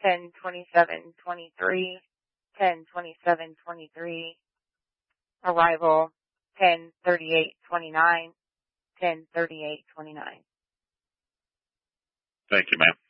10:27:23, 10:27:23. Arrival 10:38:29, 10:38:29. Thank you, ma'am.